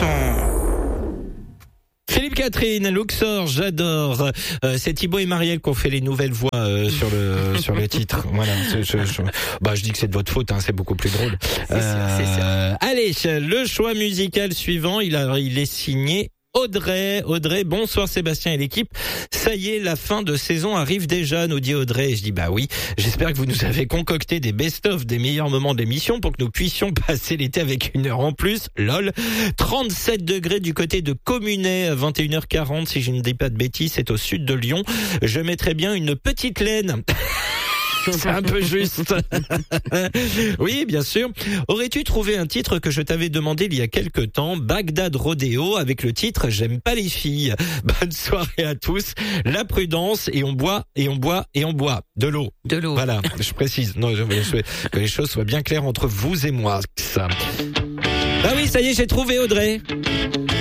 chanson. Philippe Catherine, Luxor, j'adore. C'est Thibaut et Marielle qui ont fait les nouvelles voix sur le titre. Voilà. Je dis que c'est de votre faute, hein, c'est beaucoup plus drôle. C'est sûr. Allez, le choix musical suivant, il est signé Audrey, bonsoir Sébastien et l'équipe. Ça y est, la fin de saison arrive déjà, nous dit Audrey. Et je dis bah oui, j'espère que vous nous avez concocté des best-of des meilleurs moments de l'émission pour que nous puissions passer l'été avec 1 heure en plus. Lol. 37 degrés du côté de Communet, 21h40 si je ne dis pas de bêtises, c'est au sud de Lyon. Je mettrais bien une petite laine. C'est un peu juste. Oui, bien sûr. Aurais-tu trouvé un titre que je t'avais demandé il y a quelque temps, Bagdad Rodeo, avec le titre J'aime pas les filles. Bonne soirée à tous. La prudence et on boit et on boit et on boit de l'eau. De l'eau. Voilà, je précise. Non, je veux que les choses soient bien claires entre vous et moi. Ça. Ah oui, ça y est, j'ai trouvé Audrey.